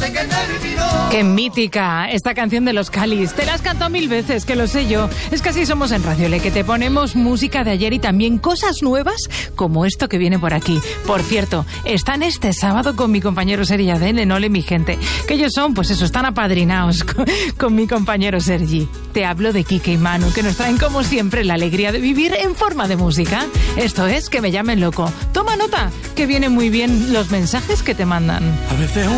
Qué mítica esta canción de los Calis. Te la has cantado 1000 veces, que lo sé yo. Es que así somos en Radio Le, que te ponemos música de ayer y también cosas nuevas como esto que viene por aquí. Por cierto, están este sábado con mi compañero Sergi Adén en Ole mi gente. Que ellos son, pues eso, están apadrinados con mi compañero Sergi. Te hablo de Quique y Manu, que nos traen como siempre la alegría de vivir en forma de música. Esto es Que me llamen loco. Toma nota, que vienen muy bien los mensajes que te mandan. A veces